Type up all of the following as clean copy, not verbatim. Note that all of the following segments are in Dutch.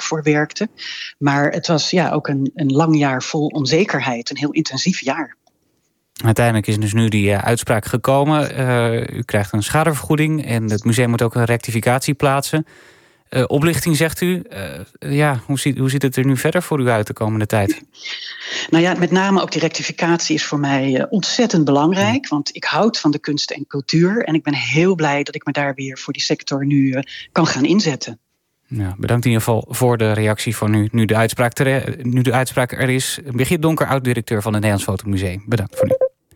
voor werkte. Maar het was ook een lang jaar vol onzekerheid. Een heel intensief jaar. Uiteindelijk is dus nu die uitspraak gekomen. U krijgt een schadevergoeding en het museum moet ook een rectificatie plaatsen. Oplichting, zegt u. Hoe ziet het er nu verder voor u uit de komende tijd? Nou ja, met name ook die rectificatie is voor mij ontzettend belangrijk. Want ik houd van de kunst en cultuur. En ik ben heel blij dat ik me daar weer voor die sector nu kan gaan inzetten. Ja, bedankt in ieder geval voor de reactie van nu de uitspraak er is. Birgit Donker, oud-directeur van het Nederlands Fotomuseum. Bedankt voor nu.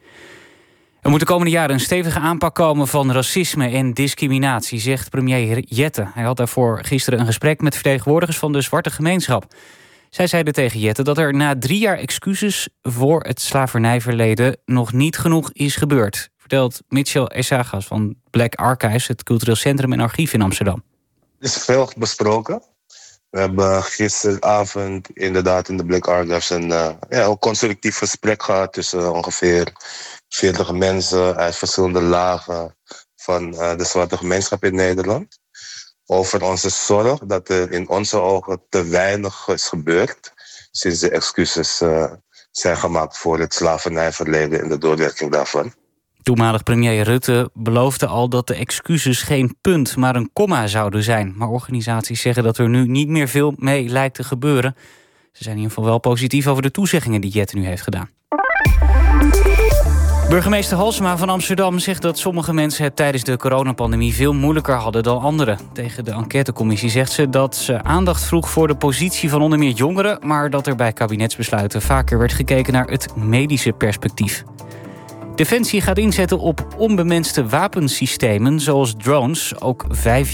Er moet de komende jaren een stevige aanpak komen van racisme en discriminatie, zegt premier Jette. Hij had daarvoor gisteren een gesprek met vertegenwoordigers van de zwarte gemeenschap. Zij zeiden tegen Jette dat er na 3 jaar excuses voor het slavernijverleden nog niet genoeg is gebeurd. Vertelt Mitchell Esagas van Black Archives, het cultureel centrum en archief in Amsterdam. Er is veel besproken. We hebben gisteravond inderdaad in de Black Archives een constructief gesprek gehad tussen ongeveer 40 mensen uit verschillende lagen van de zwarte gemeenschap in Nederland. Over onze zorg dat er in onze ogen te weinig is gebeurd sinds de excuses zijn gemaakt voor het slavernijverleden en de doorwerking daarvan. Toenmalig premier Rutte beloofde al dat de excuses geen punt, maar een komma zouden zijn. Maar organisaties zeggen dat er nu niet meer veel mee lijkt te gebeuren. Ze zijn in ieder geval wel positief over de toezeggingen die Jette nu heeft gedaan. Burgemeester Halsema van Amsterdam zegt dat sommige mensen het tijdens de coronapandemie veel moeilijker hadden dan anderen. Tegen de enquêtecommissie zegt ze dat ze aandacht vroeg voor de positie van onder meer jongeren, maar dat er bij kabinetsbesluiten vaker werd gekeken naar het medische perspectief. Defensie gaat inzetten op onbemenste wapensystemen zoals drones. Ook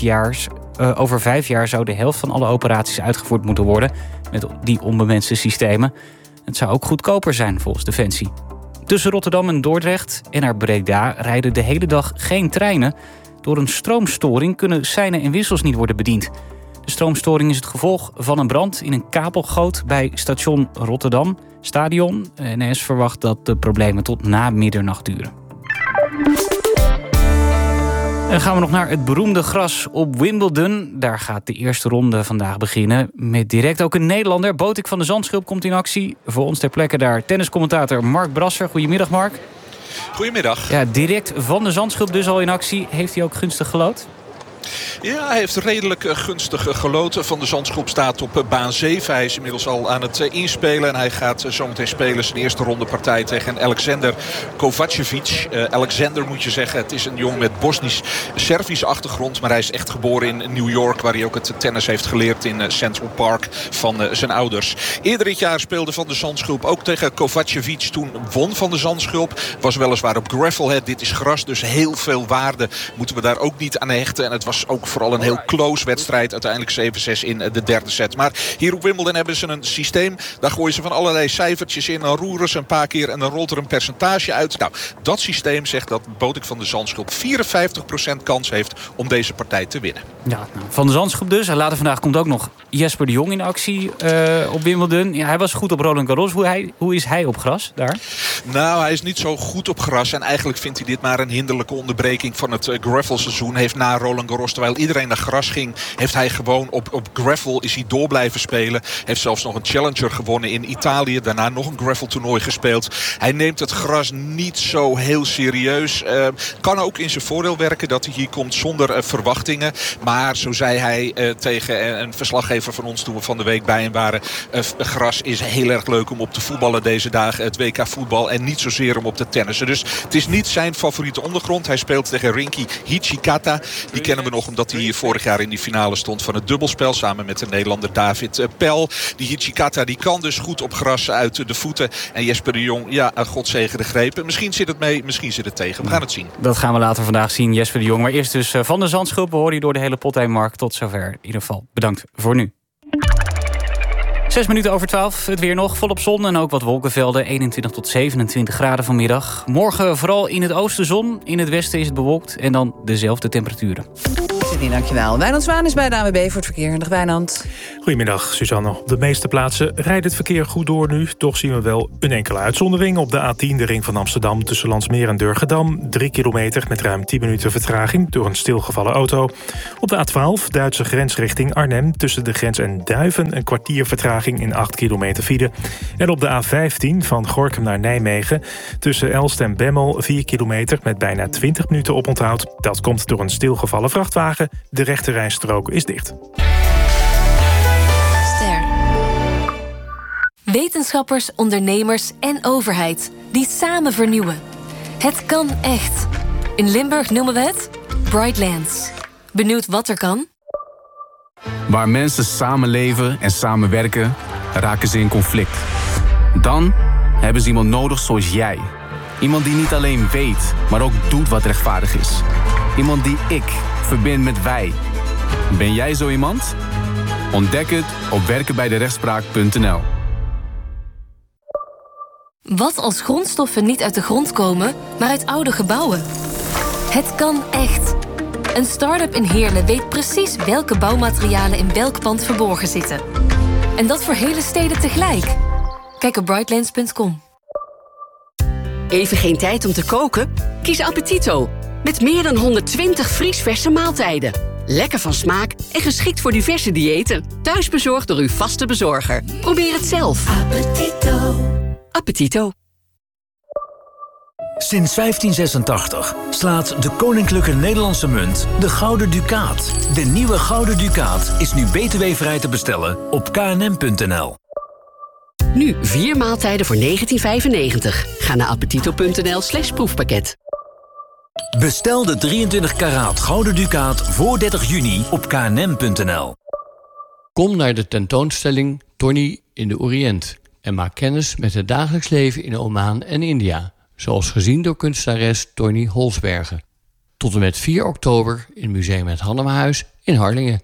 over 5 jaar zou de helft van alle operaties uitgevoerd moeten worden met die onbemenste systemen. Het zou ook goedkoper zijn volgens Defensie. Tussen Rotterdam en Dordrecht en naar Breda rijden de hele dag geen treinen. Door een stroomstoring kunnen seinen en wissels niet worden bediend. De stroomstoring is het gevolg van een brand in een kabelgoot bij station Rotterdam Stadion. NS verwacht dat de problemen tot na middernacht duren. En gaan we nog naar het beroemde gras op Wimbledon. Daar gaat de eerste ronde vandaag beginnen. Met direct ook een Nederlander. Botik van de Zandschulp komt in actie. Voor ons ter plekke daar tenniscommentator Mark Brasser. Goedemiddag, Mark. Goedemiddag. Ja, direct van de Zandschulp dus al in actie. Heeft hij ook gunstig gelood? Ja, hij heeft redelijk gunstig geloten. Van de Zandschulp staat op baan 7. Hij is inmiddels al aan het inspelen. En hij gaat zometeen spelen zijn eerste ronde partij tegen Alexander Kovacevic. Alexander moet je zeggen. Het is een jongen met Bosnisch-Servische achtergrond. Maar hij is echt geboren in New York. Waar hij ook het tennis heeft geleerd in Central Park van zijn ouders. Eerder dit jaar speelde Van de Zandschulp ook tegen Kovacevic. Toen won Van de Zandschulp. Was weliswaar op gravel. Dit is gras. Dus heel veel waarde moeten we daar ook niet aan hechten. En het was ook vooral een heel close wedstrijd. Uiteindelijk 7-6 in de derde set. Maar hier op Wimbledon hebben ze een systeem. Daar gooien ze van allerlei cijfertjes in. Dan roeren ze een paar keer en dan rolt er een percentage uit. Nou, dat systeem zegt dat Botik van de Zandschulp 54% kans heeft om deze partij te winnen. Ja, Van de Zandschulp dus. En later vandaag komt ook nog Jesper de Jong in actie op Wimbledon. Ja, hij was goed op Roland Garros. Hoe is hij op gras daar? Nou, hij is niet zo goed op gras. En eigenlijk vindt hij dit maar een hinderlijke onderbreking van het gravelseizoen. Heeft na Roland Garros, terwijl iedereen naar gras ging, heeft hij gewoon op gravel is hij door blijven spelen. Heeft zelfs nog een challenger gewonnen in Italië. Daarna nog een gravel toernooi gespeeld. Hij neemt het gras niet zo heel serieus. Kan ook in zijn voordeel werken dat hij hier komt zonder verwachtingen. Maar zo zei hij tegen een verslaggever van ons toen we van de week bij hem waren. Gras is heel erg leuk om op te voetballen deze dagen. Het WK voetbal en niet zozeer om op te tennissen. Dus het is niet zijn favoriete ondergrond. Hij speelt tegen Rinky Hijikata. Die kennen we nog omdat hij hier vorig jaar in die finale stond van het dubbelspel. Samen met de Nederlander David Pel. Die Hijikata die kan dus goed op gras uit de voeten. En Jesper de Jong, ja, godzegen de grepen. Misschien zit het mee, misschien zit het tegen. We gaan het zien. Dat gaan we later vandaag zien, Jesper de Jong. Maar eerst dus Van de Zandschulp. We horen je door de hele pot heen, Mark. Tot zover. In ieder geval bedankt voor nu. 6 minuten over 12, het weer nog. Volop zon en ook wat wolkenvelden. 21 tot 27 graden vanmiddag. Morgen vooral in het oosten zon. In het westen is het bewolkt en dan dezelfde temperaturen. Thierry, dankjewel. Wijnand Zwaan is bij de ANWB voor het verkeer. Dag Wijnand. Goedemiddag, Suzanne. Op de meeste plaatsen rijdt het verkeer goed door nu. Toch zien we wel een enkele uitzondering. Op de A10, de ring van Amsterdam, tussen Landsmeer en Durgedam. 3 kilometer met ruim 10 minuten vertraging door een stilgevallen auto. Op de A12, Duitse grens richting Arnhem. Tussen de grens en Duiven een kwartier vertraging in 8 kilometer file. En op de A15 van Gorinchem naar Nijmegen. Tussen Elst en Bemmel 4 kilometer met bijna 20 minuten oponthoud. Dat komt door een stilgevallen vrachtwagen. De rechterrijstrook is dicht. Ster. Wetenschappers, ondernemers en overheid die samen vernieuwen. Het kan echt. In Limburg noemen we het Brightlands. Benieuwd wat er kan? Waar mensen samenleven en samenwerken, raken ze in conflict. Dan hebben ze iemand nodig zoals jij. Iemand die niet alleen weet, maar ook doet wat rechtvaardig is. Iemand die ik verbind met wij. Ben jij zo iemand? Ontdek het op werkenbijderechtspraak.nl. Wat als grondstoffen niet uit de grond komen, maar uit oude gebouwen? Het kan echt. Een start-up in Heerlen weet precies welke bouwmaterialen in welk pand verborgen zitten. En dat voor hele steden tegelijk. Kijk op brightlands.com. Even geen tijd om te koken? Kies Appetito. Met meer dan 120 vriesverse maaltijden. Lekker van smaak en geschikt voor diverse diëten. Thuis bezorgd door uw vaste bezorger. Probeer het zelf. Appetito. Appetito. Sinds 1586 slaat de Koninklijke Nederlandse Munt de Gouden Ducaat. De nieuwe Gouden Ducaat is nu btw-vrij te bestellen op knm.nl. Nu 4 maaltijden voor €19,95. Ga naar appetito.nl/proefpakket. Bestel de 23 karaat Gouden Ducaat voor 30 juni op knm.nl. Kom naar de tentoonstelling Tony in de Oriënt en maak kennis met het dagelijks leven in Oman en India, zoals gezien door kunstenares Tony Holsbergen. Tot en met 4 oktober in Museum Het Hannemahuis in Harlingen.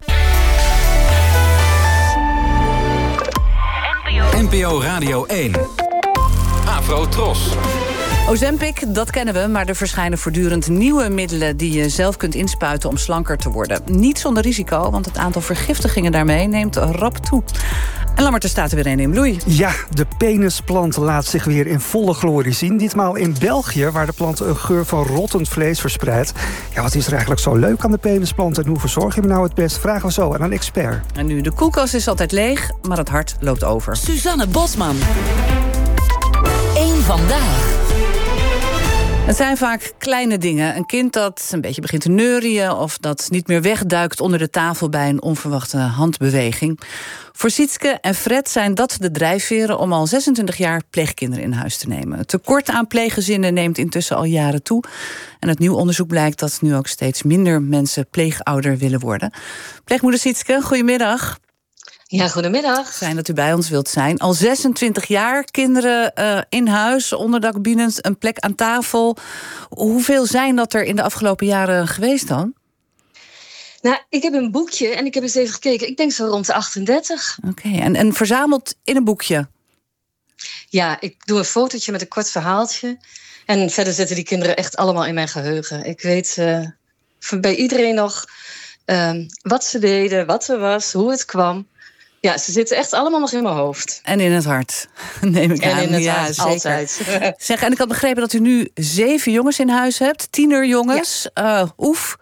NPO Radio 1. Afro Tros. Ozempic, dat kennen we, maar er verschijnen voortdurend nieuwe middelen die je zelf kunt inspuiten om slanker te worden. Niet zonder risico, want het aantal vergiftigingen daarmee neemt rap toe. En Lammert, er staat er weer een in bloei. Ja, de penisplant laat zich weer in volle glorie zien. Ditmaal in België, waar de plant een geur van rottend vlees verspreidt. Ja, wat is er eigenlijk zo leuk aan de penisplant en hoe verzorg je hem nou het best? Vragen we zo aan een expert. En nu, de koelkast is altijd leeg, maar het hart loopt over. Suzanne Bosman. Eén vandaag. Het zijn vaak kleine dingen. Een kind dat een beetje begint te neurien of dat niet meer wegduikt onder de tafel bij een onverwachte handbeweging. Voor Sietske en Fred zijn dat de drijfveren om al 26 jaar pleegkinderen in huis te nemen. Het tekort aan pleeggezinnen neemt intussen al jaren toe. En uit nieuw onderzoek blijkt dat nu ook steeds minder mensen pleegouder willen worden. Pleegmoeder Sietske, goedemiddag. Ja, goedemiddag. Fijn dat u bij ons wilt zijn. Al 26 jaar, kinderen in huis, onderdak biedend, een plek aan tafel. Hoeveel zijn dat er in de afgelopen jaren geweest dan? Nou, ik heb een boekje en ik heb eens even gekeken. Ik denk zo rond de 38. Oké, en verzameld in een boekje? Ja, ik doe een fotootje met een kort verhaaltje. En verder zitten die kinderen echt allemaal in mijn geheugen. Ik weet bij iedereen nog wat ze deden, wat er was, hoe het kwam. Ja, ze zitten echt allemaal nog in mijn hoofd. En in het hart, neem ik aan. En in het hart, zeker. altijd. Zeg, en ik had begrepen dat u nu 7 jongens in huis hebt. Tienerjongens. Ja. Oef.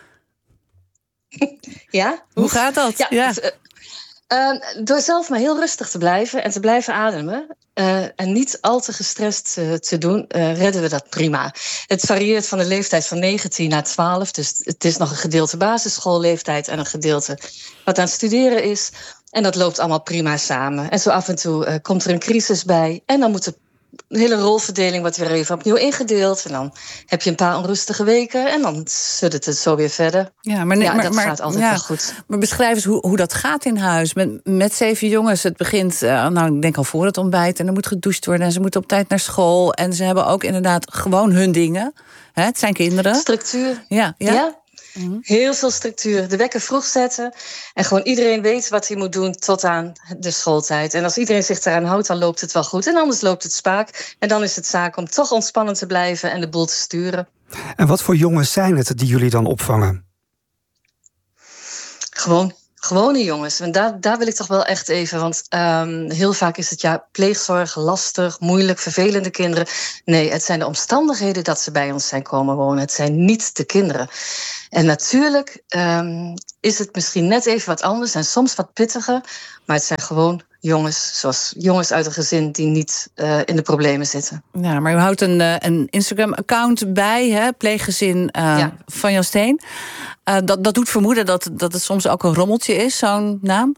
Ja? Hoe gaat dat? Ja. Door zelf maar heel rustig te blijven en te blijven ademen. En niet al te gestrest te doen, redden we dat prima. Het varieert van de leeftijd van 19 naar 12. Dus het is nog een gedeelte basisschoolleeftijd en een gedeelte wat aan het studeren is. En dat loopt allemaal prima samen. En zo af en toe komt er een crisis bij. En dan moet de hele rolverdeling wordt weer even opnieuw ingedeeld. En dan heb je een paar onrustige weken. En dan suddert het zo weer verder. Ja, maar dat gaat altijd wel goed. Maar beschrijf eens hoe dat gaat in huis. Met 7 jongens. Het begint, ik denk al voor het ontbijt. En er moet gedoucht worden. En ze moeten op tijd naar school. En ze hebben ook inderdaad gewoon hun dingen. Het zijn kinderen. Structuur. Ja. Heel veel structuur. De wekker vroeg zetten. En gewoon iedereen weet wat hij moet doen tot aan de schooltijd. En als iedereen zich daaraan houdt, dan loopt het wel goed. En anders loopt het spaak. En dan is het zaak om toch ontspannen te blijven en de boel te sturen. En wat voor jongens zijn het die jullie dan opvangen? Gewone jongens. En daar wil ik toch wel echt even. Want heel vaak is het pleegzorg, lastig, moeilijk, vervelende kinderen. Nee, het zijn de omstandigheden dat ze bij ons zijn komen wonen. Het zijn niet de kinderen. En natuurlijk is het misschien net even wat anders en soms wat pittiger. Maar het zijn gewoon jongens, zoals jongens uit een gezin die niet in de problemen zitten. Ja, maar u houdt een Instagram-account bij, hè? Pleeggezin van Jan Steen. Dat doet vermoeden dat het soms ook een rommeltje is, zo'n naam.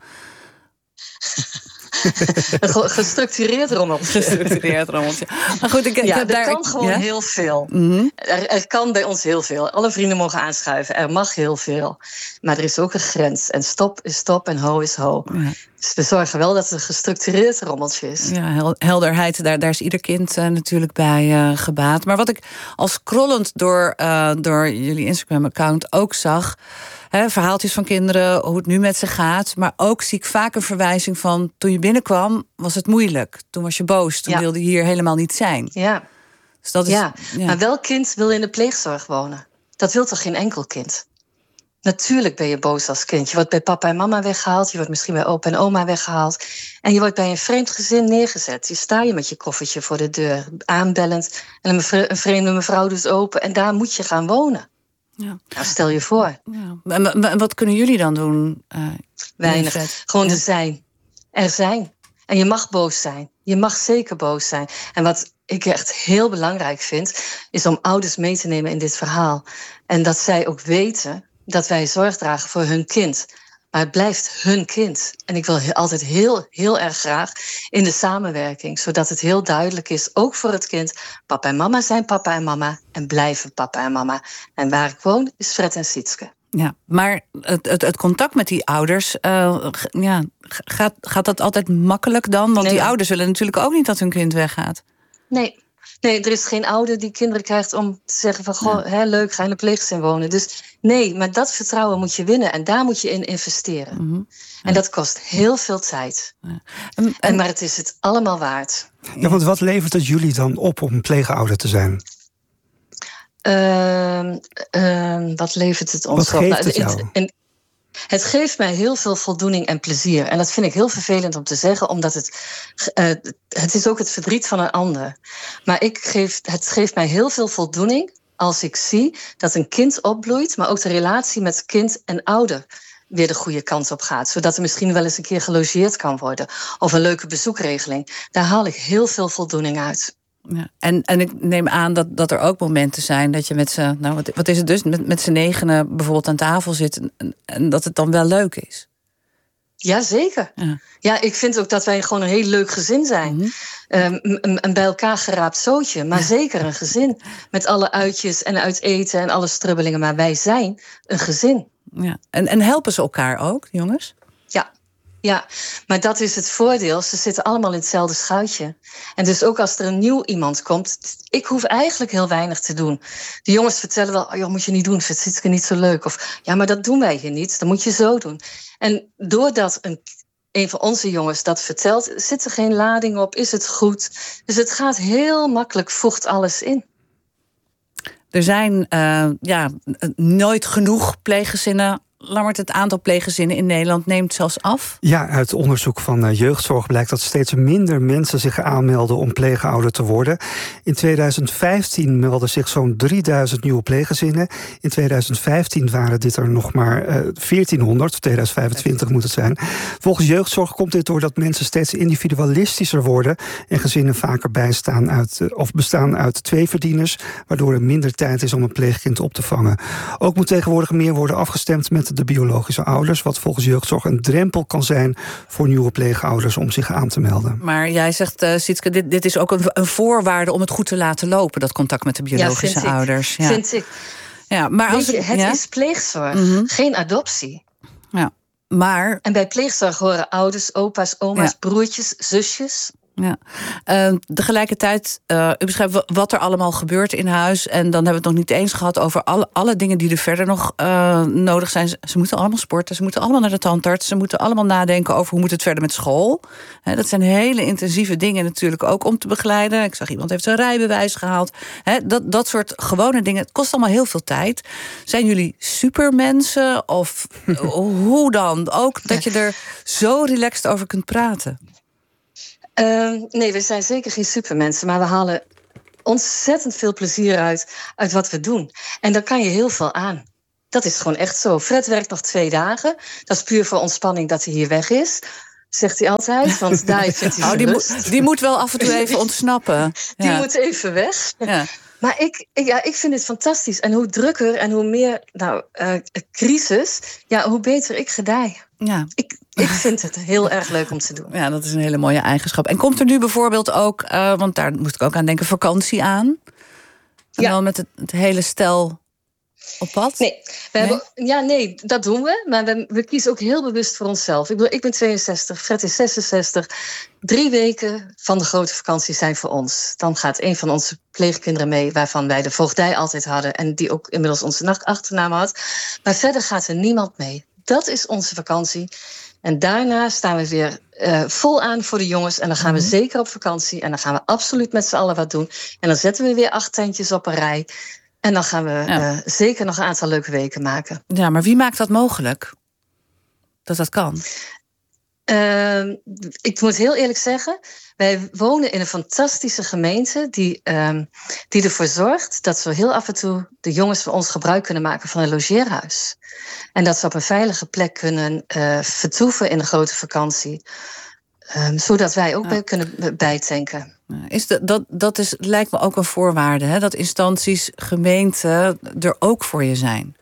Een gestructureerd rommeltje. Maar goed, er kan gewoon heel veel. Mm-hmm. Er kan bij ons heel veel. Alle vrienden mogen aanschuiven. Er mag heel veel. Maar er is ook een grens. En stop is stop en ho is ho. Ja. Dus we zorgen wel dat het een gestructureerd rommeltje is. Ja, helderheid, daar is ieder kind natuurlijk bij gebaat. Maar wat ik als scrollend door jullie Instagram-account ook zag, verhaaltjes van kinderen, hoe het nu met ze gaat. Maar ook zie ik vaak een verwijzing van, toen je binnenkwam, was het moeilijk. Toen was je boos, toen wilde je hier helemaal niet zijn. Ja. Dus dat is, Maar welk kind wil in de pleegzorg wonen? Dat wil toch geen enkel kind? Natuurlijk ben je boos als kind. Je wordt bij papa en mama weggehaald. Je wordt misschien bij opa en oma weggehaald. En je wordt bij een vreemd gezin neergezet. Je sta je met je koffertje voor de deur, aanbellend. En een vreemde mevrouw doet open. En daar moet je gaan wonen. Ja. Nou, stel je voor. Ja. En wat kunnen jullie dan doen? Weinig. Gewoon er zijn. Er zijn. En je mag boos zijn. Je mag zeker boos zijn. En wat ik echt heel belangrijk vind, is om ouders mee te nemen in dit verhaal. En dat zij ook weten dat wij zorg dragen voor hun kind. Maar het blijft hun kind. En ik wil altijd heel, heel erg graag in de samenwerking, zodat het heel duidelijk is, ook voor het kind, papa en mama zijn papa en mama en blijven papa en mama. En waar ik woon is Fred en Sietske. Ja, maar het contact met die ouders, gaat dat altijd makkelijk dan? Want die ouders willen natuurlijk ook niet dat hun kind weggaat. Nee, er is geen ouder die kinderen krijgt om te zeggen van, goh, leuk, ga in een pleeggezin wonen. Dus nee, maar dat vertrouwen moet je winnen en daar moet je in investeren. Mm-hmm. En dat kost heel veel tijd. Ja. Maar het is het allemaal waard. Ja, want wat levert het jullie dan op om pleegouder te zijn? Wat levert het ons op? Wat geeft het jou? Het geeft mij heel veel voldoening en plezier. En dat vind ik heel vervelend om te zeggen, omdat het is ook het verdriet van een ander. Maar het geeft mij heel veel voldoening als ik zie dat een kind opbloeit, maar ook de relatie met kind en ouder weer de goede kant op gaat. Zodat er misschien wel eens een keer gelogeerd kan worden. Of een leuke bezoekregeling. Daar haal ik heel veel voldoening uit. Ja, en ik neem aan dat er ook momenten zijn dat je met z'n, wat is het dus, met z'n negenen bijvoorbeeld aan tafel zit en dat het dan wel leuk is. Jazeker. Ja, ik vind ook dat wij gewoon een heel leuk gezin zijn. Mm-hmm. Een bij elkaar geraapt zootje, maar zeker een gezin. Met alle uitjes en uit eten en alle strubbelingen. Maar wij zijn een gezin. Ja. En helpen ze elkaar ook, jongens? Ja, maar dat is het voordeel. Ze zitten allemaal in hetzelfde schuitje. En dus ook als er een nieuw iemand komt, ik hoef eigenlijk heel weinig te doen. De jongens vertellen wel, joh, moet je niet doen, vindt Sietske niet zo leuk. Of ja, maar dat doen wij hier niet, dat moet je zo doen. En doordat een van onze jongens dat vertelt, zit er geen lading op, is het goed. Dus het gaat heel makkelijk, voegt alles in. Er zijn nooit genoeg pleeggezinnen. Lammert, het aantal pleeggezinnen in Nederland neemt zelfs af? Ja, uit onderzoek van jeugdzorg blijkt dat steeds minder mensen zich aanmelden om pleegouder te worden. In 2015 meldden zich zo'n 3000 nieuwe pleeggezinnen. In 2015 waren dit er nog maar 1400, 2025 moet het zijn. Volgens jeugdzorg komt dit doordat mensen steeds individualistischer worden en gezinnen vaker bestaan uit twee verdieners, waardoor er minder tijd is om een pleegkind op te vangen. Ook moet tegenwoordig meer worden afgestemd met de biologische ouders, wat volgens jeugdzorg een drempel kan zijn voor nieuwe pleegouders om zich aan te melden. Maar jij zegt, Sietske, dit is ook een voorwaarde om het goed te laten lopen, dat contact met de biologische ouders. Ja, vind ik. Ja, maar het is pleegzorg, geen adoptie. Ja, maar... En bij pleegzorg horen ouders, opa's, oma's, broertjes, zusjes. Ja. Tegelijkertijd, u beschrijft wat er allemaal gebeurt in huis. En dan hebben we het nog niet eens gehad over alle dingen die er verder nog nodig zijn. Ze moeten allemaal sporten, ze moeten allemaal naar de tandarts. Ze moeten allemaal nadenken over hoe moet het verder met school. Dat zijn hele intensieve dingen natuurlijk ook om te begeleiden. Ik zag iemand heeft zijn rijbewijs gehaald. Dat soort gewone dingen. Het kost allemaal heel veel tijd. Zijn jullie supermensen? Of hoe dan? Ook dat je er zo relaxed over kunt praten. Nee, we zijn zeker geen supermensen, maar we halen ontzettend veel plezier uit wat we doen. En daar kan je heel veel aan. Dat is gewoon echt zo. Fred werkt nog 2 dagen. Dat is puur voor ontspanning dat hij hier weg is. Zegt hij altijd, want daar vindt hij zijn rust. Die moet wel af en toe even ontsnappen. Die moet even weg. Ja. Maar ik vind het fantastisch. En hoe drukker en hoe meer crisis, hoe beter ik gedij. Ja. Ik vind het heel erg leuk om te doen. Ja, dat is een hele mooie eigenschap. En komt er nu bijvoorbeeld ook, want daar moest ik ook aan denken, vakantie aan? En dan met het hele stel op pad? Nee, dat doen we. Maar we kiezen ook heel bewust voor onszelf. Ik ben 62, Fred is 66. 3 weken van de grote vakantie zijn voor ons. Dan gaat een van onze pleegkinderen mee, waarvan wij de voogdij altijd hadden en die ook inmiddels onze achternaam had. Maar verder gaat er niemand mee. Dat is onze vakantie. En daarna staan we weer vol aan voor de jongens. En dan gaan we zeker op vakantie. En dan gaan we absoluut met z'n allen wat doen. En dan zetten we weer 8 tentjes op een rij. En dan gaan we zeker nog een aantal leuke weken maken. Ja, maar wie maakt dat mogelijk? Dat kan? Ik moet heel eerlijk zeggen, wij wonen in een fantastische gemeente die ervoor zorgt dat we heel af en toe de jongens voor ons gebruik kunnen maken van een logeerhuis. En dat ze op een veilige plek kunnen vertoeven in de grote vakantie. Zodat wij ook kunnen bijtanken. Lijkt me ook een voorwaarde, hè? Dat instanties, gemeenten er ook voor je zijn.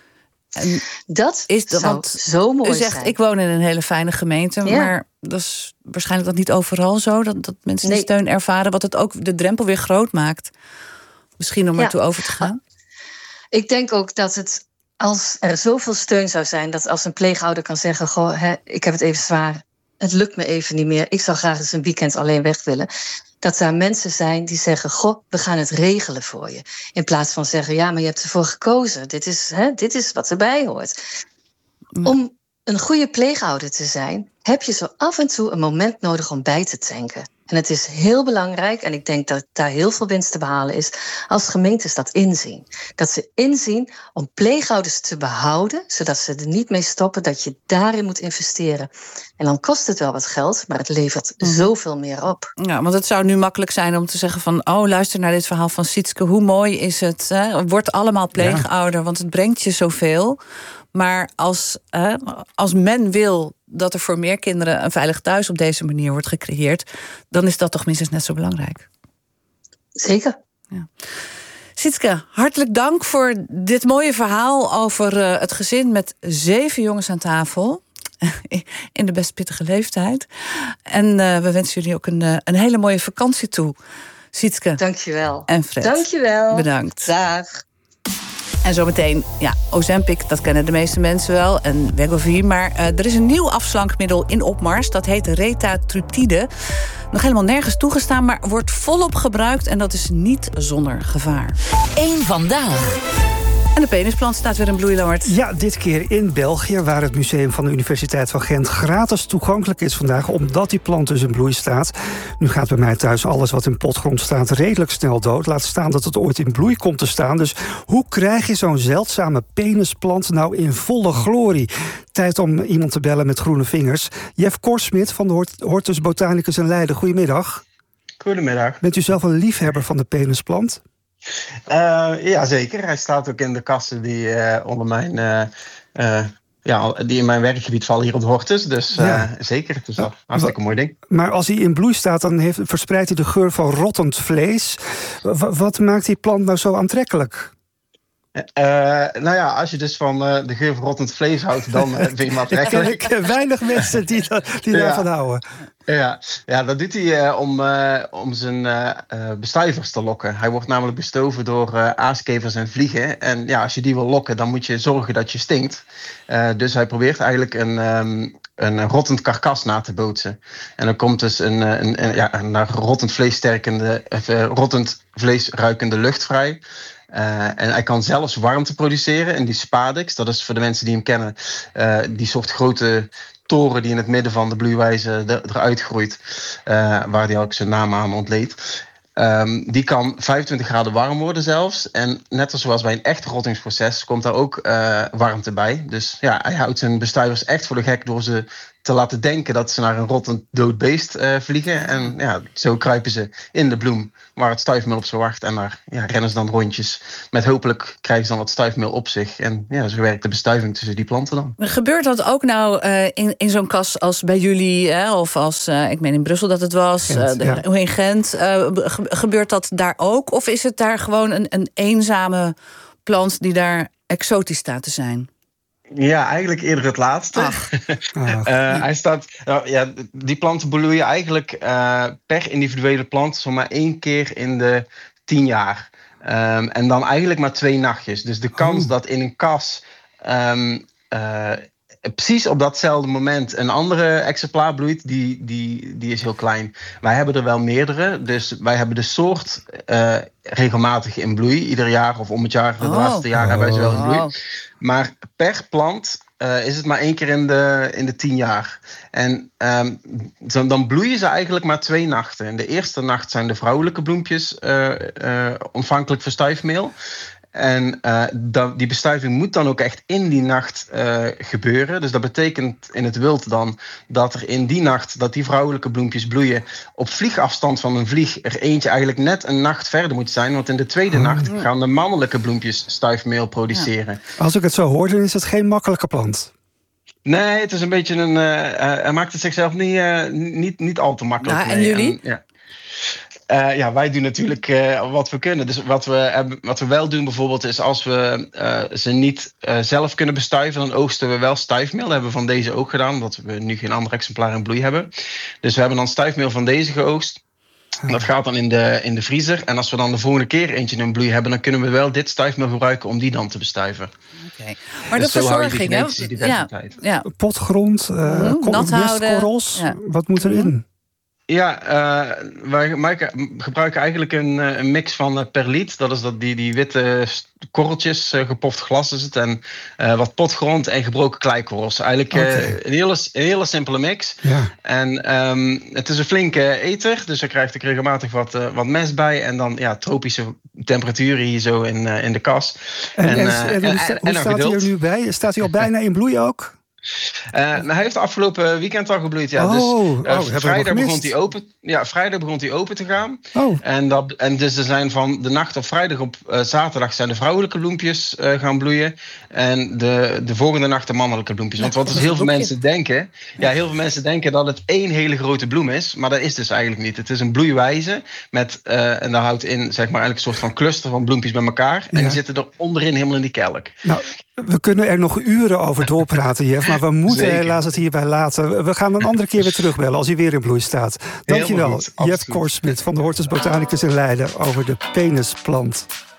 En dat zou zo mooi zijn. U zegt, ik woon in een hele fijne gemeente, maar dat is waarschijnlijk dat niet overal zo, dat mensen die steun ervaren, wat het ook de drempel weer groot maakt. Misschien om ertoe over te gaan. Ik denk ook dat het, als er zoveel steun zou zijn, dat als een pleegouder kan zeggen, goh, ik heb het even zwaar, het lukt me even niet meer, ik zou graag eens een weekend alleen weg willen. Dat daar mensen zijn die zeggen, goh, we gaan het regelen voor je. In plaats van zeggen, ja, maar je hebt ervoor gekozen. Dit is wat erbij hoort. Om een goede pleegouder te zijn, heb je zo af en toe een moment nodig om bij te tanken. En het is heel belangrijk, en ik denk dat daar heel veel winst te behalen is, als gemeentes dat inzien. Dat ze inzien om pleegouders te behouden, zodat ze er niet mee stoppen, dat je daarin moet investeren. En dan kost het wel wat geld, maar het levert zoveel meer op. Ja, want het zou nu makkelijk zijn om te zeggen van, oh, luister naar dit verhaal van Sietske, hoe mooi is het? Word allemaal pleegouder, want het brengt je zoveel. Maar als men wil dat er voor meer kinderen een veilig thuis op deze manier wordt gecreëerd, dan is dat toch minstens net zo belangrijk. Zeker. Ja. Sietske, hartelijk dank voor dit mooie verhaal over het gezin met 7 jongens aan tafel. In de best pittige leeftijd. En we wensen jullie ook een hele mooie vakantie toe. Sietske. Dankjewel. En Fred. Dankjewel. Bedankt. Dag. En zometeen, Ozempic, dat kennen de meeste mensen wel. En Wegovy, maar er is een nieuw afslankmiddel in opmars. Dat heet Retatrutide. Nog helemaal nergens toegestaan, maar wordt volop gebruikt. En dat is niet zonder gevaar. Eén vandaag. En de penisplant staat weer in bloei, Lambert. Ja, dit keer in België, waar het museum van de Universiteit van Gent gratis toegankelijk is vandaag, omdat die plant dus in bloei staat. Nu gaat bij mij thuis alles wat in potgrond staat redelijk snel dood. Laat staan dat het ooit in bloei komt te staan. Dus hoe krijg je zo'n zeldzame penisplant nou in volle glorie? Tijd om iemand te bellen met groene vingers. Jeff Korsmit van de Hortus Botanicus in Leiden. Goedemiddag. Goedemiddag. Bent u zelf een liefhebber van de penisplant? Ja, zeker. Hij staat ook in de kasten die onder mijn die in mijn werkgebied vallen hier op de Hortus. Dus zeker, het is een hartstikke mooi ding. Maar als hij in bloei staat, dan verspreidt hij de geur van rottend vlees. Wat maakt die plant nou zo aantrekkelijk? Als je dus van de geur van rottend vlees houdt, dan vind je hem aantrekkelijk. Ik ken weinig mensen die daarvan houden. Ja, dat doet hij om zijn bestuivers te lokken. Hij wordt namelijk bestoven door aaskevers en vliegen. En ja, als je die wil lokken, dan moet je zorgen dat je stinkt. Dus hij probeert eigenlijk een rottend karkas na te bootsen. En dan komt dus een naar rottend vlees ruikende lucht vrij. En hij kan zelfs warmte produceren. En die spadix, dat is voor de mensen die hem kennen, die soort grote toren die in het midden van de bloeiwijze eruit groeit, waar hij ook zijn naam aan ontleent. Die kan 25 graden warm worden zelfs. En net zoals bij een echt rottingsproces komt daar ook warmte bij. Dus ja, hij houdt zijn bestuivers echt voor de gek door ze te laten denken dat ze naar een rottend dood beest vliegen. En ja, zo kruipen ze in de bloem waar het stuifmeel op ze wacht. En daar rennen ze dan rondjes. Met hopelijk krijgen ze dan wat stuifmeel op zich. En ja, zo werkt de bestuiving tussen die planten dan. Gebeurt dat ook nou in zo'n kas als bij jullie? Of als, ik meen in Brussel dat het was, in Gent. Gebeurt dat daar ook? Of is het daar gewoon een eenzame plant die daar exotisch staat te zijn? Ja, eigenlijk eerder het laatste. Hij staat, die planten bloeien eigenlijk per individuele plant zomaar 1 keer in de 10 jaar. En dan eigenlijk maar 2 nachtjes. Dus de kans dat in een kas precies op datzelfde moment een andere exemplaar bloeit, die is heel klein. Wij hebben er wel meerdere. Dus wij hebben de soort regelmatig in bloei. Ieder jaar of om het jaar, de laatste jaar hebben wij ze wel in bloei. Maar per plant is het maar 1 keer in de 10 jaar. En dan bloeien ze eigenlijk maar 2 nachten. In de eerste nacht zijn de vrouwelijke bloempjes ontvankelijk voor stuifmeel. En die bestuiving moet dan ook echt in die nacht gebeuren. Dus dat betekent in het wild dan dat er in die nacht, dat die vrouwelijke bloempjes bloeien, op vliegafstand van een vlieg er eentje eigenlijk net een nacht verder moet zijn. Want in de tweede nacht gaan de mannelijke bloempjes stuifmeel produceren. Ja. Als ik het zo hoor, dan is het geen makkelijke plant. Nee, het is een beetje hij maakt het zichzelf niet al te makkelijk. En jullie? Wij doen natuurlijk wat we kunnen. Dus wat we wel doen bijvoorbeeld is als we ze niet zelf kunnen bestuiven, dan oogsten we wel stuifmeel. Dat hebben we van deze ook gedaan, omdat we nu geen ander exemplaar in bloei hebben. Dus we hebben dan stuifmeel van deze geoogst. Dat gaat dan in de vriezer. En als we dan de volgende keer eentje in bloei hebben, dan kunnen we wel dit stuifmeel gebruiken om die dan te bestuiven. Okay. Maar dus de verzorging, hè? Potgrond, mestkorrels, wat moet erin? Ja, wij gebruiken eigenlijk een mix van perliet. Dat is die witte korreltjes, gepoft glas is het. En wat potgrond en gebroken kleikorrels. Eigenlijk een hele simpele mix. Ja. En het is een flinke eter. Dus er krijgt ik regelmatig wat mest bij. En dan tropische temperaturen hier zo in de kas. Hoe staat hij er nu bij? Staat hij al bijna in bloei ook? Hij heeft afgelopen weekend al gebloeid. Ja. Vrijdag begon hij open te gaan. En dus er zijn van de nacht op vrijdag op zaterdag zijn de vrouwelijke bloempjes gaan bloeien. En de volgende nacht de mannelijke bloempjes. Want wat dus heel veel mensen denken. Ja, heel veel mensen denken dat het 1 hele grote bloem is. Maar dat is dus eigenlijk niet. Het is een bloeiwijze. En daar houdt in zeg maar eigenlijk een soort van cluster van bloempjes bij elkaar. En die zitten er onderin helemaal in die kelk. Nou, we kunnen er nog uren over doorpraten, Jeff. Maar we moeten helaas het hierbij laten. We gaan een andere keer weer terugbellen als hij weer in bloei staat. Dankjewel, Jeff Korsmit van de Hortus Botanicus in Leiden over de penisplant.